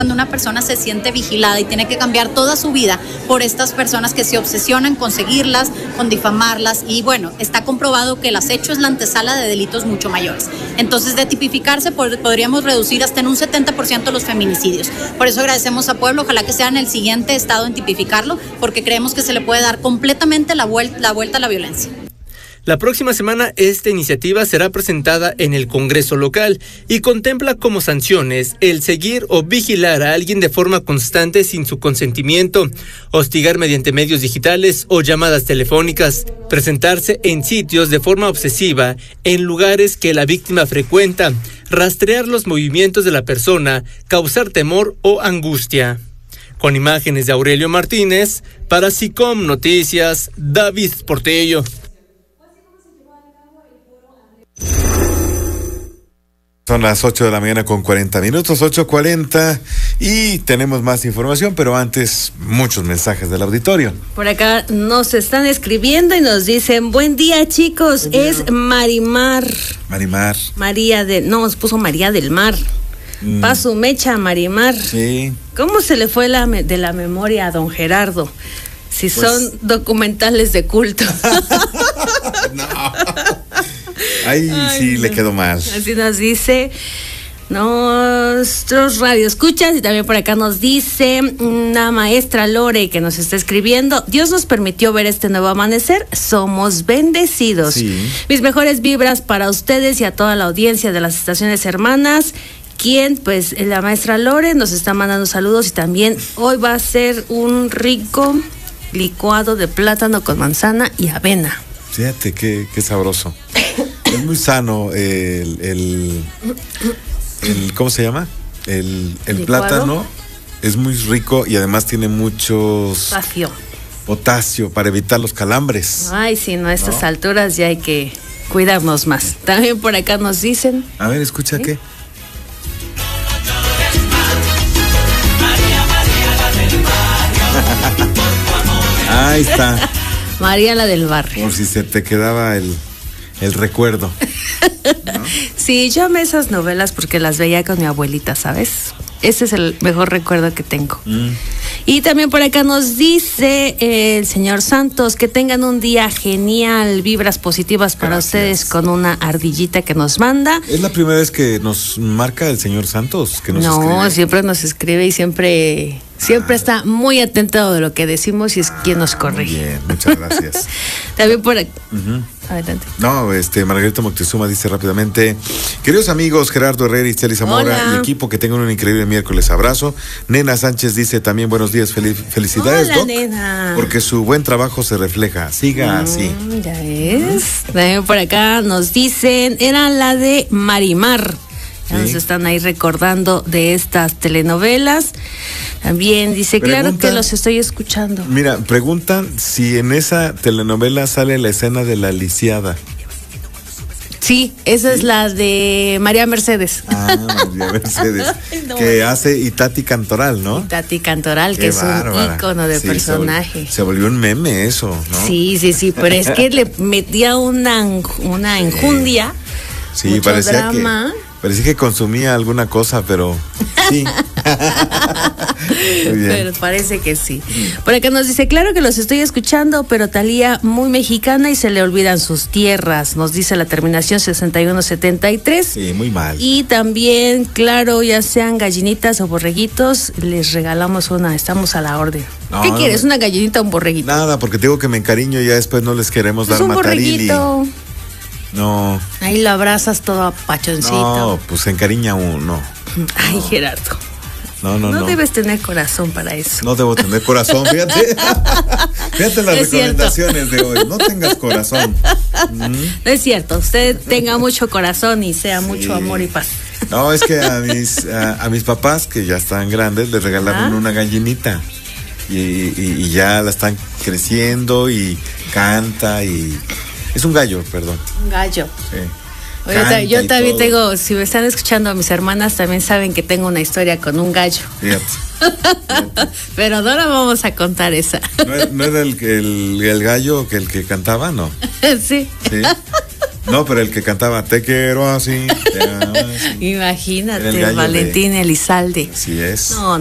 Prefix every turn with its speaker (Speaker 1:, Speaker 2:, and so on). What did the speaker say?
Speaker 1: Cuando una persona se siente vigilada y tiene que cambiar toda su vida por estas personas que se obsesionan con seguirlas, con difamarlas, y bueno, está comprobado que el acecho es la antesala de delitos mucho mayores. Entonces, de tipificarse podríamos reducir hasta en un 70% los feminicidios. Por eso agradecemos a Puebla, ojalá que sea en el siguiente estado en tipificarlo, porque creemos que se le puede dar completamente la vuelta a la violencia.
Speaker 2: La próxima semana esta iniciativa será presentada en el Congreso local y contempla como sanciones el seguir o vigilar a alguien de forma constante sin su consentimiento, hostigar mediante medios digitales o llamadas telefónicas, presentarse en sitios de forma obsesiva en lugares que la víctima frecuenta, rastrear los movimientos de la persona, causar temor o angustia. Con imágenes de Aurelio Martínez, para SICOM Noticias, David Portillo.
Speaker 3: Son las 8 de la mañana con 40 minutos, 8:40, y tenemos más información, pero antes muchos mensajes del auditorio.
Speaker 4: Por acá nos están escribiendo y nos dicen, buen día chicos, buen día. Es Marimar. Nos puso María del Mar. Pa' su mecha, Marimar.
Speaker 3: Sí.
Speaker 4: ¿Cómo se le fue de la memoria a don Gerardo? Si pues, son documentales de culto.
Speaker 3: No. Ay, sí, no. Le quedó mal.
Speaker 4: Así nos dice nuestros radioescuchas, y también por acá nos dice una maestra Lore que nos está escribiendo: Dios nos permitió ver este nuevo amanecer, somos bendecidos. Sí. Mis mejores vibras para ustedes y a toda la audiencia de las estaciones hermanas. Quien, pues, la maestra Lore nos está mandando saludos, y también hoy va a ser un rico licuado de plátano con manzana y avena.
Speaker 3: Fíjate qué sabroso. Es muy sano el ¿cómo se llama? El plátano es muy rico y además tiene muchos potasio para evitar los calambres.
Speaker 4: Ay, sí, no, a estas alturas ya hay que cuidarnos más. También por acá nos dicen.
Speaker 3: A ver, escucha, ¿sí? ¿Qué? Ahí está.
Speaker 4: María la del barrio.
Speaker 3: Por si se te quedaba el recuerdo, ¿no?
Speaker 4: Sí, yo amé esas novelas porque las veía con mi abuelita, ¿sabes? Ese es el mejor recuerdo que tengo. Y también por acá nos dice el señor Santos que tengan un día genial, vibras positivas para ustedes con una ardillita que nos manda.
Speaker 3: ¿Es la primera vez que nos marca el señor Santos? Que nos escribe?
Speaker 4: Siempre nos escribe y siempre está muy atento de lo que decimos y es quien nos corrige.
Speaker 3: Bien, muchas gracias.
Speaker 4: También por aquí. Adelante.
Speaker 3: No, Margarita Moctezuma dice rápidamente: queridos amigos Gerardo Herrera, Isteli Zamora y equipo, que tengan un increíble miércoles, abrazo. Nena Sánchez dice también buenos días, felicidades.
Speaker 4: Hola,
Speaker 3: Doc,
Speaker 4: nena.
Speaker 3: porque su buen trabajo se refleja, siga así.
Speaker 4: Ya ves. También por acá nos dicen, era la de Marimar. Ya nos están ahí recordando de estas telenovelas. También dice, claro que los estoy escuchando.
Speaker 3: Mira, preguntan si en esa telenovela sale la escena de la lisiada.
Speaker 4: Sí, esa es la de María Mercedes.
Speaker 3: María Mercedes. Ay, no. Que hace Itati Cantoral, ¿no?
Speaker 4: Itati Cantoral, que bárbara. Es un ícono de personaje.
Speaker 3: Se volvió un meme eso, ¿no?
Speaker 4: Sí, pero es que le metía una enjundia.
Speaker 3: Sí, parecía que consumía alguna cosa, pero sí.
Speaker 4: Pero parece que sí. Por acá nos dice, claro que los estoy escuchando, pero Thalía muy mexicana y se le olvidan sus tierras, nos dice la terminación 6173.
Speaker 3: Sí, muy mal.
Speaker 4: Y también, claro, ya sean gallinitas o borreguitos, les regalamos una, estamos a la orden. No, ¿qué quieres? ¿Una gallinita o un borreguito?
Speaker 3: Nada, porque digo que me encariño y ya después no les queremos dar matarili. No.
Speaker 4: Ahí lo abrazas todo apachoncito.
Speaker 3: No, pues se encariña uno.
Speaker 4: Ay, Gerardo. No debes tener corazón para eso.
Speaker 3: No debo tener corazón, fíjate. Fíjate las recomendaciones de hoy. No tengas corazón.
Speaker 4: No es cierto. Usted tenga mucho corazón y sea mucho amor y paz.
Speaker 3: No, es que a mis papás, que ya están grandes, les regalaron una gallinita. Y ya la están creciendo y canta y... Es un gallo, perdón.
Speaker 4: Un gallo.
Speaker 3: Sí.
Speaker 4: Oye, yo también tengo, si me están escuchando a mis hermanas, también saben que tengo una historia con un gallo.
Speaker 3: Fíjate.
Speaker 4: Pero no la vamos a contar esa.
Speaker 3: ¿No era el gallo que el que cantaba, no?
Speaker 4: Sí.
Speaker 3: No, pero el que cantaba Te quiero así, te amo así.
Speaker 4: Imagínate,
Speaker 3: Era el gallo
Speaker 4: Valentín Elizalde.
Speaker 3: Así es.
Speaker 4: No,